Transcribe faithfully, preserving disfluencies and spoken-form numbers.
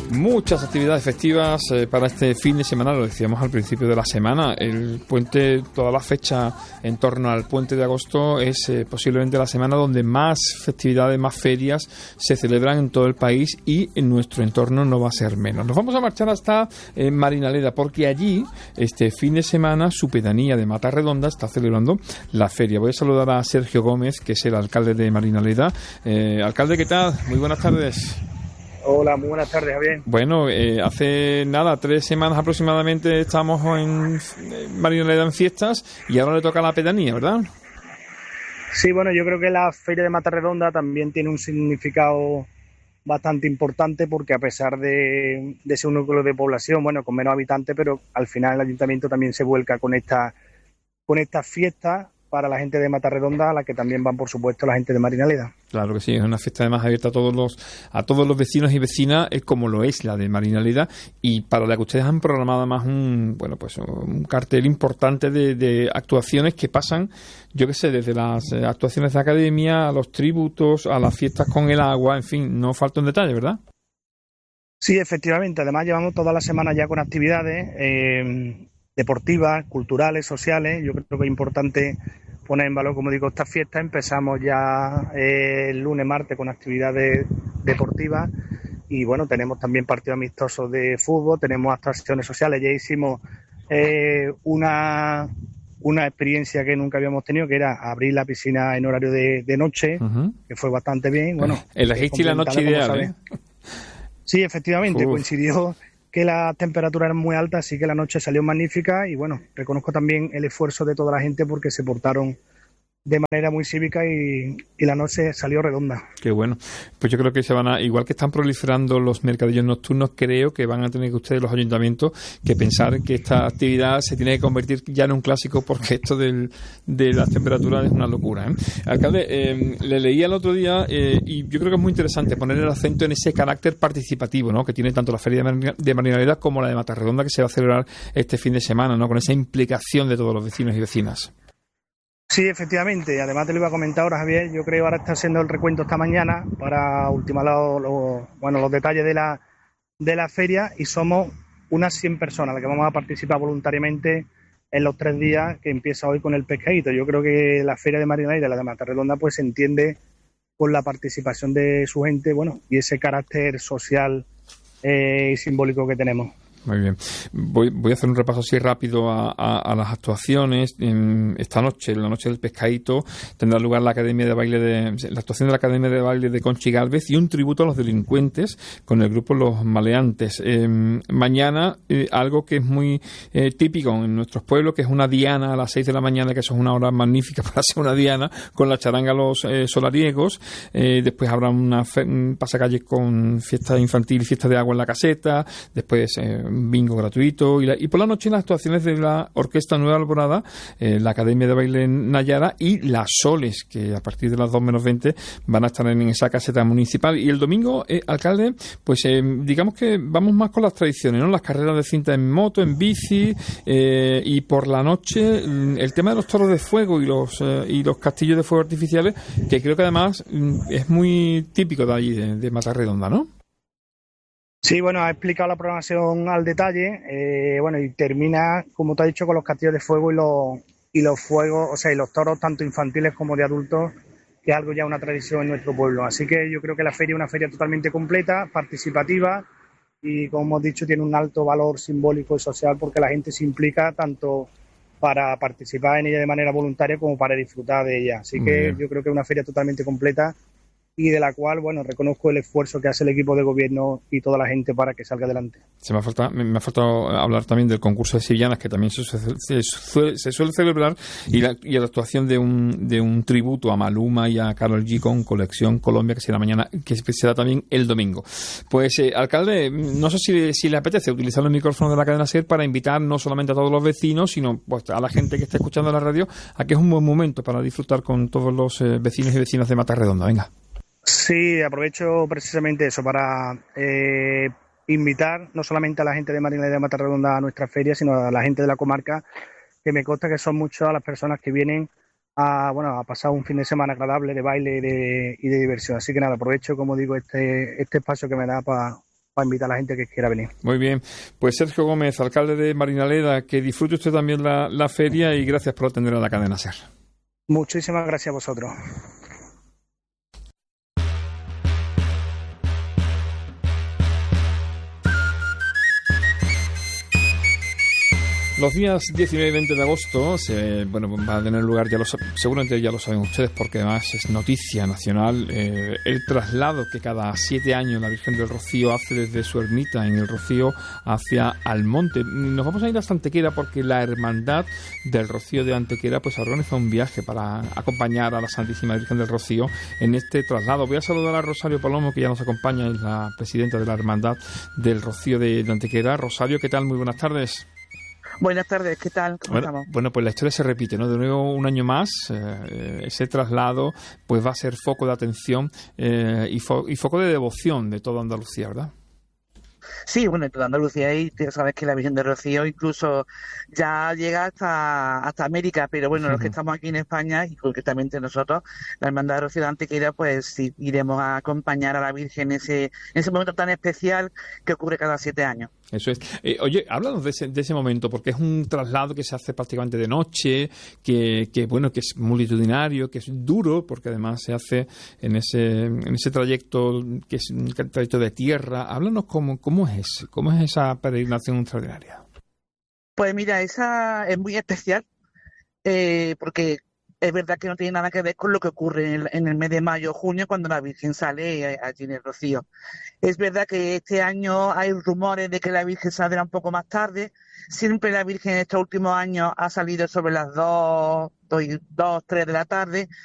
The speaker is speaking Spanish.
Muchas actividades festivas eh, para este fin de semana, lo decíamos al principio de la semana. El puente, toda la fecha en torno al puente de agosto es eh, posiblemente la semana donde más festividades, más ferias se celebran en todo el país, y en nuestro entorno no va a ser menos. Nos vamos a marchar hasta eh, Marinaleda, porque allí este fin de semana su pedanía de Matarredonda está celebrando la feria. Voy a saludar a Sergio Gómez, que es el alcalde de Marinaleda. Eh, alcalde, ¿qué tal? Muy buenas tardes. Hola, muy buenas tardes, Javier. Bueno, eh, hace nada, tres semanas aproximadamente estamos en Marinaleda en fiestas y ahora le toca la pedanía, ¿verdad? Sí, bueno, yo creo que la Feria de Matarredonda también tiene un significado bastante importante, porque a pesar de, de ser un núcleo de población, bueno, con menos habitantes, pero al final el ayuntamiento también se vuelca con esta con estas fiestas para la gente de Matarredonda, a la que también van, por supuesto, la gente de Marinaleda. Claro que sí, es una fiesta además abierta a todos los a todos los vecinos y vecinas, es como lo es la de Marinaleda, y para la que ustedes han programado además un bueno pues un cartel importante de, de actuaciones que pasan, yo qué sé, desde las actuaciones de academia a los tributos, a las fiestas con el agua, en fin, no falta un detalle, ¿verdad? Sí, efectivamente, además llevamos toda la semana ya con actividades eh, deportivas, culturales, sociales. Yo creo que es importante poner en valor, como digo, estas fiestas. Empezamos ya eh, el lunes, martes con actividades deportivas, y bueno, tenemos también partidos amistosos de fútbol, tenemos actuaciones sociales. Ya hicimos eh, una una experiencia que nunca habíamos tenido, que era abrir la piscina en horario de, de noche, uh-huh. que fue bastante bien. Bueno, elegiste la noche ideal, ¿eh? Sí, efectivamente, Uf. coincidió que la temperatura era muy alta, así que la noche salió magnífica, y bueno, reconozco también el esfuerzo de toda la gente, porque se portaron de manera muy cívica y, y la noche salió redonda. Qué bueno. Pues yo creo que se van a, igual que están proliferando los mercadillos nocturnos, creo que van a tener que ustedes, los ayuntamientos, que pensar que esta actividad se tiene que convertir ya en un clásico, porque esto del, de las temperaturas es una locura, ¿eh? Alcalde, eh, le leía el otro día eh, y yo creo que es muy interesante poner el acento en ese carácter participativo, ¿no?, que tiene tanto la Feria de Marinaleda como la de Matarredonda, que se va a celebrar este fin de semana, ¿no?, con esa implicación de todos los vecinos y vecinas. Sí, efectivamente. Además te lo iba a comentar ahora, Javier. Yo creo que ahora está haciendo el recuento esta mañana para ultimar los, los, bueno, los detalles de la, de la feria, y somos unas cien personas las que vamos a participar voluntariamente en los tres días que empieza hoy con el pescadito. Yo creo que la Feria de Marinaleda y la de Matarredonda pues se entiende con la participación de su gente, bueno, y ese carácter social eh, y simbólico que tenemos. Muy bien. Voy, voy a hacer un repaso así rápido a, a, a las actuaciones. En esta noche, en la noche del pescadito, tendrá lugar la Academia de Baile de, la actuación de la Academia de Baile de Conchi Gálvez, y un tributo a los delincuentes con el grupo Los Maleantes. Eh, mañana, eh, algo que es muy eh, típico en nuestros pueblos, que es una diana a las seis de la mañana, que eso es una hora magnífica para hacer una diana, con la charanga Los eh, Solariegos. Eh, después habrá una fe, un pasacalle con fiesta infantil y fiesta de agua en la caseta. Después eh, bingo gratuito, y, la, y por la noche las actuaciones de la Orquesta Nueva Alborada, eh, la Academia de Baile Nayara y las Soles, que a partir de las dos menos veinte van a estar en esa caseta municipal. Y el domingo, eh, alcalde, pues eh, digamos que vamos más con las tradiciones, ¿no? Las carreras de cinta en moto, en bici, eh, y por la noche el tema de los toros de fuego y los eh, y los castillos de fuego artificiales, que creo que además es muy típico de allí, de, de Matarredonda, ¿no? Sí, bueno, ha explicado la programación al detalle, eh, bueno, y termina, como te ha dicho, con los castillos de fuego y los y los fuegos, o sea, y los toros tanto infantiles como de adultos, que es algo ya una tradición en nuestro pueblo. Así que yo creo que la feria es una feria totalmente completa, participativa, y como hemos dicho, tiene un alto valor simbólico y social, porque la gente se implica tanto para participar en ella de manera voluntaria como para disfrutar de ella. Así que yo creo que es una feria totalmente completa, y de la cual, bueno, reconozco el esfuerzo que hace el equipo de gobierno y toda la gente para que salga adelante. Se me ha faltado, me ha faltado hablar también del concurso de sevillanas, que también se, se, suele, se suele celebrar, y la, y la actuación de un de un tributo a Maluma y a Karol G con Colección Colombia, que será mañana, que será también el domingo. Pues, eh, alcalde, no sé si, si le apetece utilizar los micrófonos de la cadena SER para invitar no solamente a todos los vecinos, sino pues, a la gente que está escuchando la radio, a que es un buen momento para disfrutar con todos los eh, vecinos y vecinas de Matarredonda. Venga. Sí, aprovecho precisamente eso para eh, invitar no solamente a la gente de Marinaleda de Matarredonda a nuestra feria, sino a la gente de la comarca, que me consta que son muchas las personas que vienen a bueno a pasar un fin de semana agradable de baile y de, y de diversión. Así que nada, aprovecho, como digo, este este espacio que me da para para invitar a la gente que quiera venir. Muy bien. Pues Sergio Gómez, alcalde de Marinaleda, que disfrute usted también la, la feria y gracias por atender a la cadena SER. Muchísimas gracias a vosotros. Los días diecinueve y veinte de agosto se, bueno, va a tener lugar, ya lo, seguramente ya lo saben ustedes porque además es noticia nacional, eh, el traslado que cada siete años la Virgen del Rocío hace desde su ermita en el Rocío hacia Almonte. Nos vamos a ir hasta Antequera porque la Hermandad del Rocío de Antequera pues organiza un viaje para acompañar a la Santísima Virgen del Rocío en este traslado. Voy a saludar a Rosario Palomo, que ya nos acompaña, es la presidenta de la Hermandad del Rocío de, de Antequera. Rosario, ¿qué tal? Muy buenas tardes. Buenas tardes, ¿qué tal? ¿Cómo bueno, estamos? Bueno, pues la historia se repite, ¿no? De nuevo, un año más, eh, ese traslado pues va a ser foco de atención eh, y, fo- y foco de devoción de toda Andalucía, ¿verdad? Sí, bueno, en toda Andalucía y ya sabes que la Virgen de Rocío incluso ya llega hasta hasta América, pero bueno, los que estamos aquí en España y concretamente nosotros, la Hermandad de Rocío de Antequera, pues sí, iremos a acompañar a la Virgen en ese, en ese momento tan especial que ocurre cada siete años. Eso es. Eh, oye, háblanos de ese, de ese momento, porque es un traslado que se hace prácticamente de noche, que, que bueno, que es multitudinario, que es duro, porque además se hace en ese en ese trayecto que es un trayecto de tierra. Háblanos cómo, cómo es, cómo es esa peregrinación extraordinaria. Pues mira, esa es muy especial eh, porque es verdad que no tiene nada que ver con lo que ocurre en el, en el mes de mayo o junio cuando la Virgen sale allí en el Rocío. Es verdad que este año hay rumores de que la Virgen saldrá un poco más tarde. Siempre la Virgen en estos últimos años ha salido sobre las dos, dos, tres de la tarde.